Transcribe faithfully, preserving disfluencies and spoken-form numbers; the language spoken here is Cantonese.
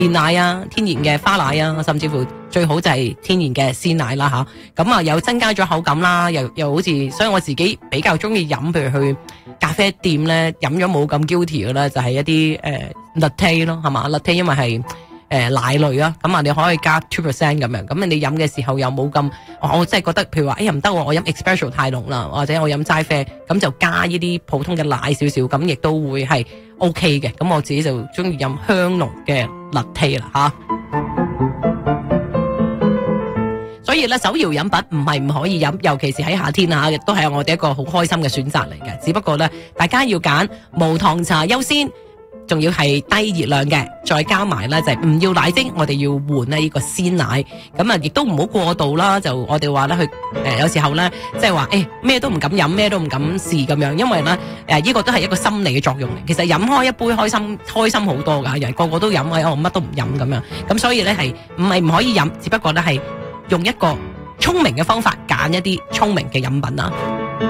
煉奶啊、天然嘅花奶啊，甚至乎最好就係天然嘅鮮奶啦吓。咁啊，又增加咗口感啦，又又好似，所以我自己比較中意飲，譬如去咖啡店咧飲咗冇咁 guilty 嘅咧，就係一啲誒 latte 咯，係嘛 latte， 因為係。誒、呃、奶類啊，咁啊你可以加 two percent 咁樣，咁你飲嘅時候又冇咁，我真係覺得譬如話，哎呀唔得喎，我飲 espresso 太濃啦，或者我飲齋啡，咁就加呢啲普通嘅奶少少，咁亦都會係 OK 嘅。咁我自己就中意飲香濃嘅 latte 啦吓。所以咧，手搖飲品唔係唔可以飲，尤其是喺夏天啊，亦都係我哋一個好開心嘅選擇嚟嘅。只不過咧，大家要揀無糖茶優先。仲要係低熱量嘅，再加埋咧就係唔要奶精，我哋要換咧呢個鮮奶，咁啊亦都唔好過度啦。就我哋話咧，去誒、呃、有時候咧，即係話誒咩都唔敢飲，咩都唔敢試咁樣，因為咧誒呢個都係一個心理嘅作用嚟。其實飲開一杯開心開心好多噶，人個個都飲啊，我乜都唔飲咁樣，咁所以咧係唔係唔可以飲，只不過咧係用一個聰明嘅方法揀一啲聰明嘅飲品啦。